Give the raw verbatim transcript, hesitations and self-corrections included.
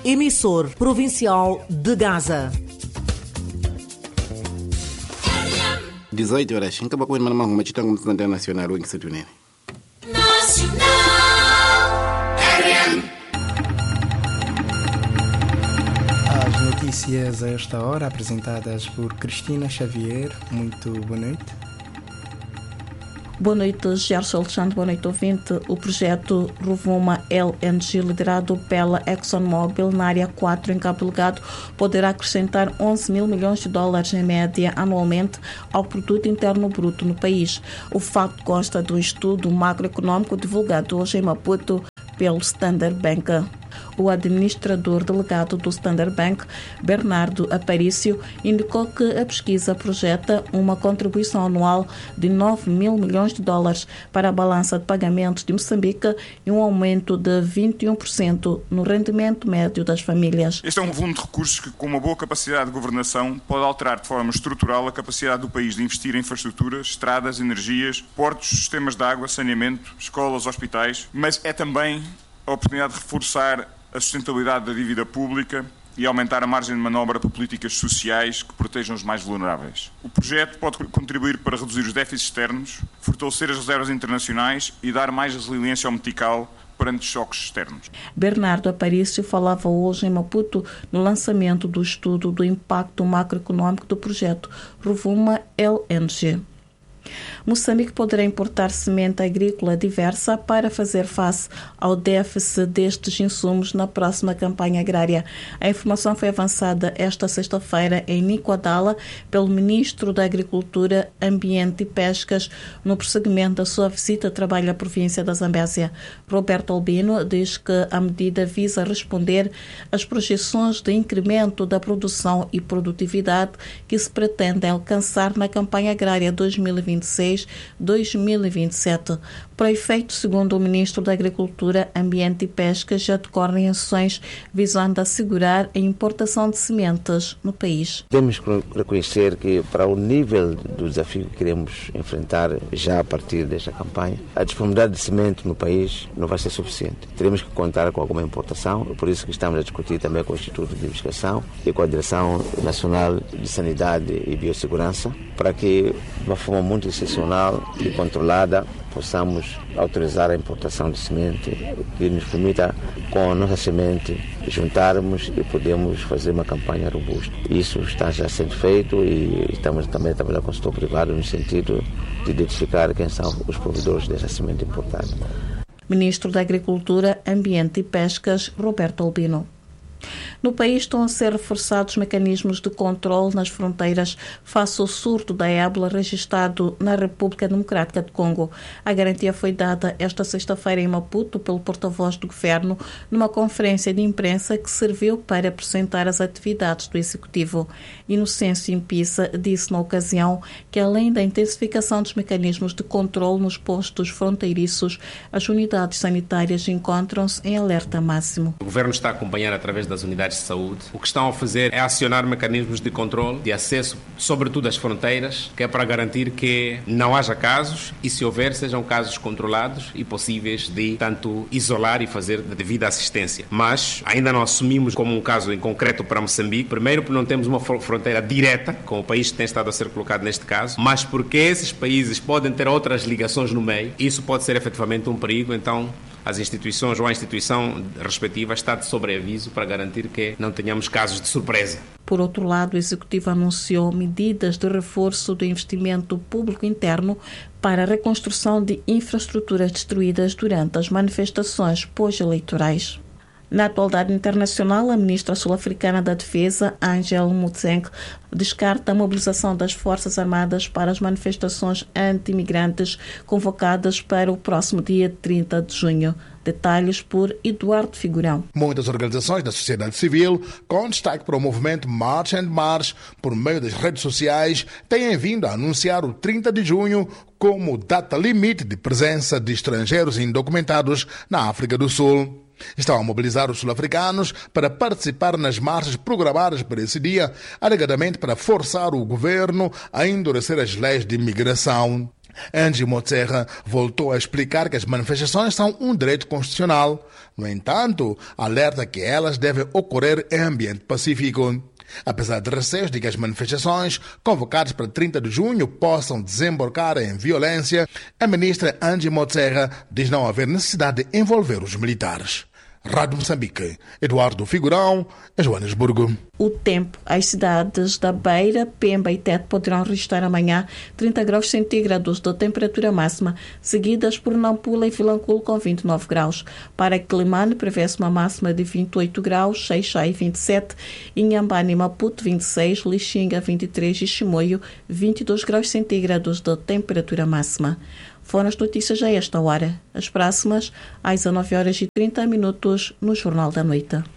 emissor provincial de Gaza. dezoito horas. Nka bakwini mana mahuma chitanga mtanda internacional wengi setunene. As notícias a esta hora apresentadas por Cristina Xavier. Muito boa noite. Boa noite, Gerson Alexandre. Boa noite, ouvinte. O projeto Rovuma L N G, liderado pela ExxonMobil na área quatro em Cabo Delgado, poderá acrescentar onze mil milhões de dólares em média anualmente ao produto interno bruto no país. O facto consta do estudo macroeconômico divulgado hoje em Maputo pelo Standard Bank. O administrador delegado do Standard Bank, Bernardo Aparício, indicou que a pesquisa projeta uma contribuição anual de nove mil milhões de dólares para a balança de pagamentos de Moçambique e um aumento de vinte e um por cento no rendimento médio das famílias. Este é um volume de recursos que, com uma boa capacidade de governação, pode alterar de forma estrutural a capacidade do país de investir em infraestruturas, estradas, energias, portos, sistemas de água, saneamento, escolas, hospitais, mas é também a oportunidade de reforçar a sustentabilidade da dívida pública e aumentar a margem de manobra para políticas sociais que protejam os mais vulneráveis. O projeto pode contribuir para reduzir os déficits externos, fortalecer as reservas internacionais e dar mais resiliência ao metical perante choques externos. Bernardo Aparício falava hoje em Maputo no lançamento do estudo do impacto macroeconômico do projeto Rovuma L N G. Moçambique poderá importar semente agrícola diversa para fazer face ao déficit destes insumos na próxima campanha agrária. A informação foi avançada esta sexta-feira em Nicoadala pelo Ministro da Agricultura, Ambiente e Pescas no prosseguimento da sua visita a trabalho à província da Zambésia. Roberto Albino diz que a medida visa responder às projeções de incremento da produção e produtividade que se pretende alcançar na campanha agrária dois mil e vinte e seis dois mil e vinte e sete. Para efeito, segundo o Ministro da Agricultura, Ambiente e Pesca, já decorrem ações visando assegurar a importação de sementes no país. Temos que reconhecer que, para o nível do desafio que queremos enfrentar já a partir desta campanha, a disponibilidade de semente no país não vai ser suficiente. Teremos que contar com alguma importação, por isso que estamos a discutir também com o Instituto de Investigação e com a Direção Nacional de Sanidade e Biossegurança, para que, de uma forma muito excepcional e controlada, possamos autorizar a importação de semente que nos permita, com a nossa semente, juntarmos e podemos fazer uma campanha robusta. Isso está já sendo feito e estamos também a trabalhar com o setor privado no sentido de identificar quem são os provedores dessa semente importada. Ministro da Agricultura, Ambiente e Pescas, Roberto Albino. No país estão a ser reforçados mecanismos de controle nas fronteiras face ao surto da ébola registrado na República Democrática do Congo. A garantia foi dada esta sexta-feira em Maputo pelo porta-voz do governo numa conferência de imprensa que serviu para apresentar as atividades do Executivo. Inocêncio Impisa disse na ocasião que, além da intensificação dos mecanismos de controle nos postos fronteiriços, as unidades sanitárias encontram-se em alerta máximo. O governo está a acompanhar através das unidades de saúde. O que estão a fazer é acionar mecanismos de controle, de acesso, sobretudo às fronteiras, que é para garantir que não haja casos e, se houver, sejam casos controlados e possíveis de, tanto, isolar e fazer a devida assistência. Mas ainda não assumimos como um caso em concreto para Moçambique, primeiro porque não temos uma fronteira direta com o país que tem estado a ser colocado neste caso, mas porque esses países podem ter outras ligações no meio. Isso pode ser efetivamente um perigo, então as instituições ou a instituição respectiva está de sobreaviso para garantir que não tenhamos casos de surpresa. Por outro lado, o Executivo anunciou medidas de reforço do investimento público interno para a reconstrução de infraestruturas destruídas durante as manifestações pós-eleitorais. Na atualidade internacional, a ministra sul-africana da Defesa, Angela Motshekga, descarta a mobilização das Forças Armadas para as manifestações anti-imigrantes convocadas para o próximo dia trinta de junho. Detalhes por Eduardo Figurão. Muitas organizações da sociedade civil, com destaque para o movimento March and March, por meio das redes sociais, têm vindo a anunciar o trinta de junho como data limite de presença de estrangeiros indocumentados na África do Sul. Estão a mobilizar os sul-africanos para participar nas marchas programadas para esse dia, alegadamente para forçar o governo a endurecer as leis de imigração. Angie Motserra voltou a explicar que as manifestações são um direito constitucional. No entanto, alerta que elas devem ocorrer em ambiente pacífico. Apesar de receios de que as manifestações convocadas para trinta de junho possam desembocar em violência, a ministra Angie Motserra diz não haver necessidade de envolver os militares. Rádio Moçambique, Eduardo Figurão, Joanesburgo. O tempo. As cidades da Beira, Pemba e Tete poderão registrar amanhã trinta graus centígrados de temperatura máxima, seguidas por Nampula e Vilanculo com vinte e nove graus. Para Quelimane, prevê-se uma máxima de vinte e oito graus, Xai-Xai vinte e sete, Inhambane e Maputo vinte e seis, Lixinga vinte e três e Chimoio vinte e dois graus centígrados de temperatura máxima. Foram as notícias a esta hora. As próximas, às dezenove horas e trinta minutos, no Jornal da Noite.